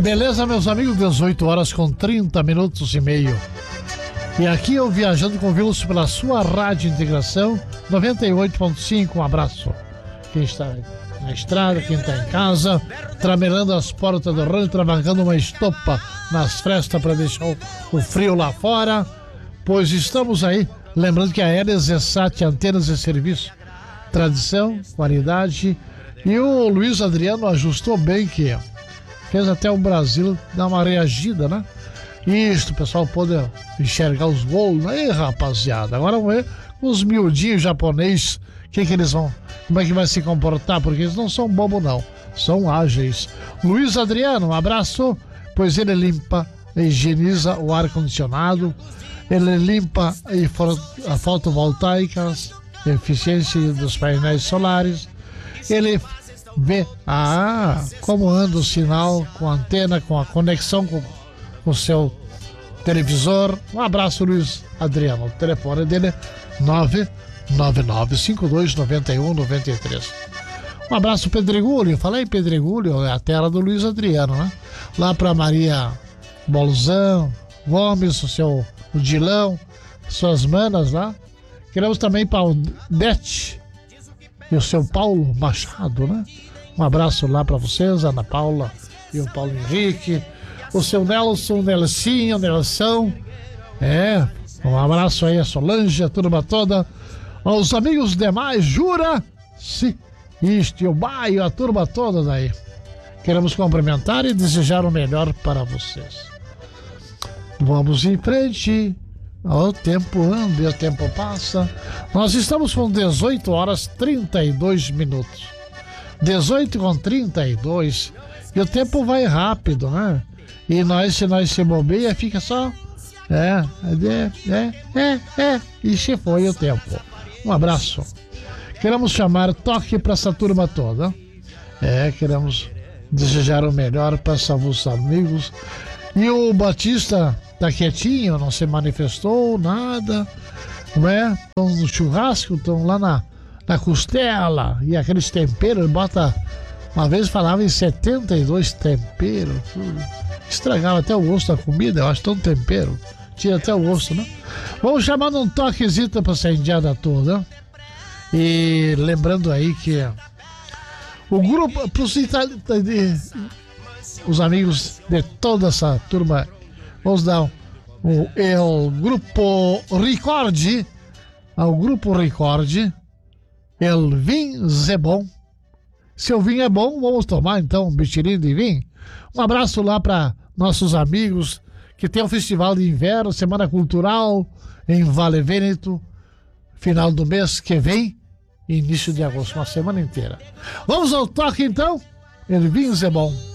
Beleza, meus amigos, 18 horas com 30 minutos e meio. E aqui eu viajando com Vilso pela sua Rádio Integração 98.5. Um abraço. Quem está na estrada, quem está em casa, tramelando as portas do rancho, travancando uma estopa nas frestas para deixar o frio lá fora. Pois estamos aí, lembrando que a Hélias Zessat Antenas e Serviço, tradição, qualidade. E o Luiz Adriano ajustou bem, que fez até o Brasil dar uma reagida, né? Isto, o pessoal pode enxergar os gols. Aí, rapaziada, agora vamos ver os miudinhos japoneses, como é que vai se comportar, porque eles não são bobos não, são ágeis. Luiz Adriano, um abraço, pois ele limpa e higieniza o ar-condicionado, ele limpa a fotovoltaicas, eficiência dos painéis solares, ele vê como anda o sinal com a antena, com a conexão com o seu televisor. Um abraço, Luiz Adriano. O telefone dele é 999-5291-93. Um abraço, Pedregulho. Falei em Pedregulho, é a terra do Luiz Adriano, né? Lá para Maria Bolzão, Gomes, o Dilão, suas manas lá. Queremos também para o Dete e o seu Paulo Machado, né? Um abraço lá para vocês, Ana Paula e o Paulo Henrique, o seu Nelson, Nelsinho, Nelson. Um abraço aí a Solange, a turma toda, aos amigos demais, Jura, sim, isto e o Baio, a turma toda daí. Queremos cumprimentar e desejar o melhor para vocês. Vamos em frente. O tempo anda e o tempo passa. Nós estamos com 18 horas 32 minutos. 18 com 32. E o tempo vai rápido, né? E se nós se bobeia, fica só. E se foi o tempo. Um abraço. Queremos chamar toque para essa turma toda. Queremos desejar o melhor para os amigos. E o Batista tá quietinho, não se manifestou, nada, não é? Estão no churrasco, estão lá na costela, e aqueles temperos, ele bota, uma vez falava em 72 temperos, tudo. Estragava até o gosto da comida, eu acho, tão tempero, tira até o gosto, né? Vamos chamando um toquezito pra essa indiada toda, e lembrando aí que o grupo, os amigos de toda essa turma, vamos dar o Grupo Ricorde, ao Grupo Ricorde, el vinho é bom. Se o vinho é bom, vamos tomar então um bichirinho de vinho. Um abraço lá para nossos amigos que tem o Festival de Inverno, Semana Cultural em Vale Vêneto, final do mês que vem, início de agosto, uma semana inteira. Vamos ao toque então, el vinho é bom.